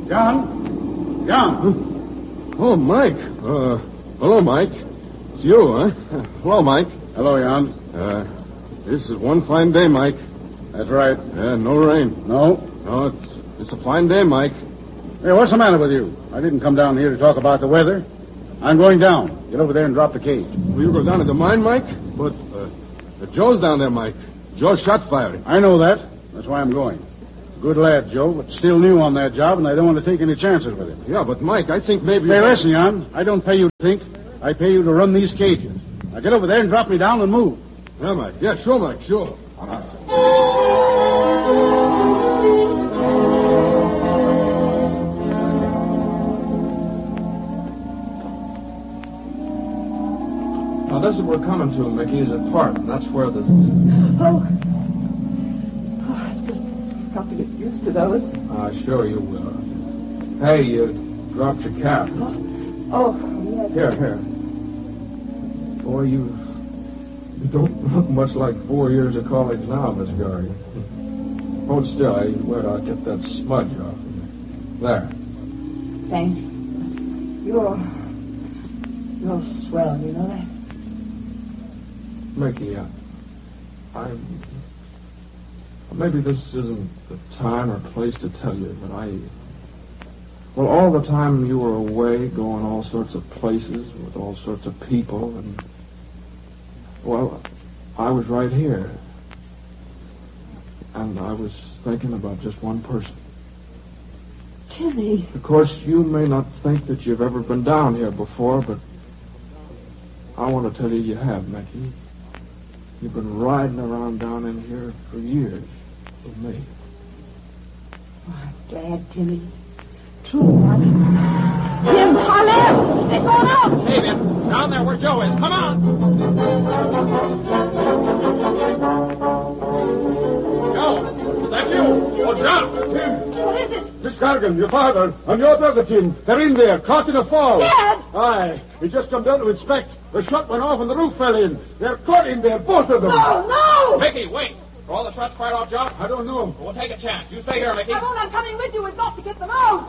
John? John? Oh, Mike. Hello, Mike. It's you, huh? Hello, Mike. Hello, Jan. This is one fine day, Mike. That's right. No rain. No? No, it's a fine day, Mike. Hey, what's the matter with you? I didn't come down here to talk about the weather. I'm going down. Get over there and drop the cage. Will you go down to the mine, Mike? But Joe's down there, Mike. Joe's shot firing. I know that. That's why I'm going. Good lad, Joe, but still new on that job, and I don't want to take any chances with him. Yeah, but, Mike, I think maybe... Hey, listen, Jan. I don't pay you to think. I pay you to run these cages. Now get over there and drop me down and move. Yeah, Mike. Yeah, sure, Mike, sure. Now, this is what we're coming to, Mickey, is a park, and that's where the... I've just got to get used to those. Sure you will. Hey, you dropped your cap. Oh, yes. Here. Boy, you don't look much like 4 years of college now, Miss Garry. Hold still. Where do I get that smudge off? There. Thanks. You're swell, you know that? Mickey, maybe this isn't the time or place to tell you, but well, all the time you were away, going all sorts of places with all sorts of people, and, well, I was right here. And I was thinking about just one person. Timmy. Of course, you may not think that you've ever been down here before, but I want to tell you have, Mickey. You've been riding around down in here for years with me. Oh, I'm glad, Timmy. True, Tim, our left! They're going out! Save him! Down there where Joe is. Come on! Joe, is that you? Oh, John! Tim! What is it? Miss Carrigan, your father, and your brother, Tim. They're in there, caught in a fall. Dad! Aye. We just come down to inspect. The shot went off and the roof fell in. They're caught in there, both of them. No! Mickey, wait! Are all the shots fired off, John? I don't know. We'll take a chance. You stay here, Mickey. I won't. I'm coming with you. We've got to get them out.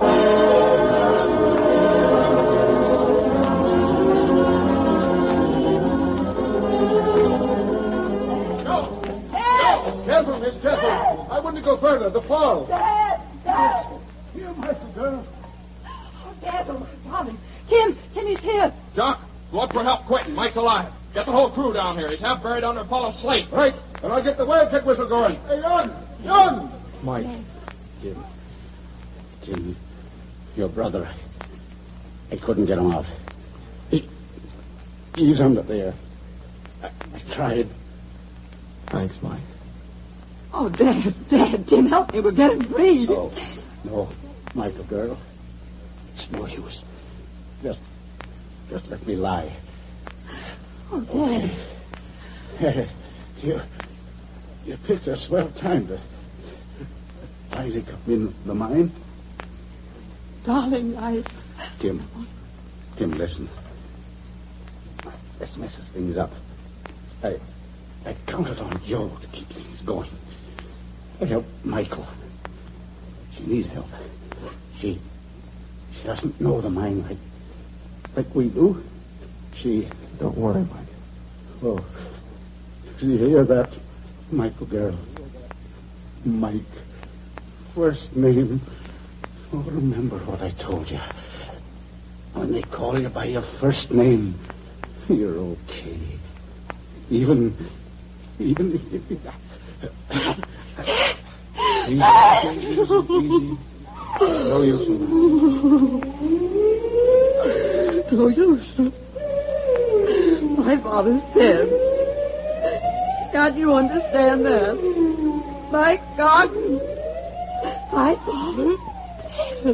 Joe! Dad! Careful, miss, careful. I wouldn't go further. The fall. Dad! Here, my girl. Oh, Dad, oh, darling. Timmy's here. Doc, go up for help quick. Mike's alive. Get the whole crew down here. He's half buried under a pile of slate. Right, and I'll get the wildcat whistle going. Hey, John! Mike. Tim, your brother, I couldn't get him out. He's under there. I tried. Thanks, Mike. Oh, Dad, Tim, help me. We're getting free. No, Michael, girl. It's no use. Just let me lie. Oh, Dad. Okay. You picked a swell time to finally come in the mine. Darling, Tim, listen. This messes things up. I counted on Joe to keep things going. I helped Michael. She needs help. She doesn't know the mine like we do. Don't worry, Mike. Oh, you hear that, Michael, girl? Mike. First name. Oh, remember what I told you. When they call you by your first name, you're okay. Even if you... Easy. No use. No use. My father's dead. Can't you understand that? My God. My father's dead.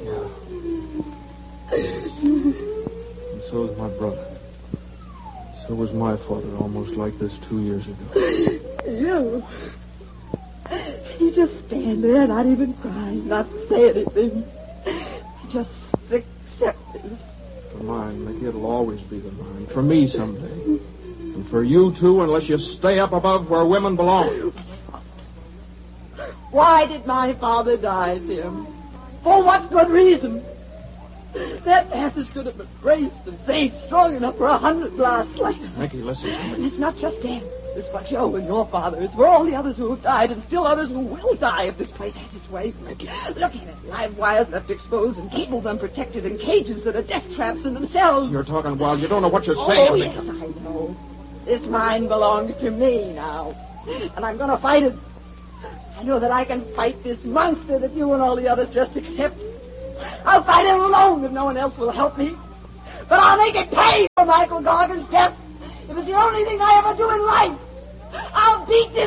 And so is my brother. So was my father, almost like this 2 years ago. You just stand there, not even cry, not say anything. Just accept it. For mine, Mickey, it'll always be the mine. For me someday. And for you, too, unless you stay up above where women belong. Why did my father die, Tim? For what good reason? That passage could have been braced and saved strong enough for 100 blasts later. Mickey, listen to And me. it's not just Dan. It's for Joe and your father. It's for all the others who have died and still others who will die if this place has its way. Mickey. Look at it. Live wires left exposed and cables unprotected and cages that are death traps in themselves. You're talking wild. You don't know what you're saying, Oh, Mickey. yes, I know. This mine belongs to me now. And I'm going to fight it. I know that I can fight this monster that you and all the others just accept. I'll fight it alone if no one else will help me. But I'll make it pay for Michael Gargan's death. It was the only thing I ever do in life. I'll beat this